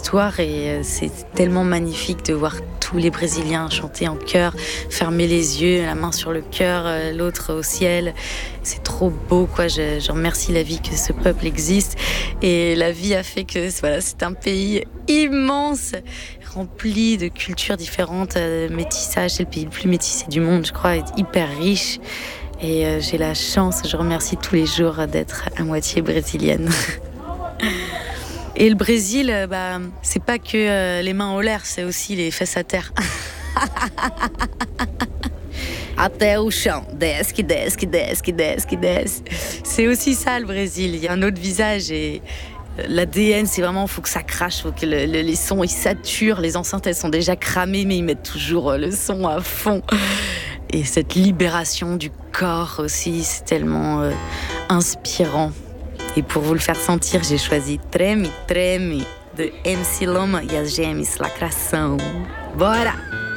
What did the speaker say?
histoire et c'est tellement magnifique de voir tous les Brésiliens chanter en chœur, fermer les yeux, la main sur le cœur, l'autre au ciel. C'est trop beau, quoi. Je remercie la vie que ce peuple existe et la vie a fait que voilà, c'est un pays immense, rempli de cultures différentes, métissage. C'est le pays le plus métissé du monde, je crois, hyper riche. Et j'ai la chance, je remercie tous les jours d'être à moitié brésilienne. Et le Brésil, c'est pas que les mains en l'air, c'est aussi les fesses à terre. Até o chão, desce, que desce, que desce, que desce, que desce. C'est aussi ça le Brésil, il y a un autre visage et l'ADN, c'est vraiment, faut que ça crache, faut que les sons ils saturent, les enceintes elles sont déjà cramées mais ils mettent toujours le son à fond. Et cette libération du corps aussi, c'est tellement inspirant. Et pour vous le faire sentir, j'ai choisi Treme Treme de MC Loma e as Gêmeas Lacração. Bora!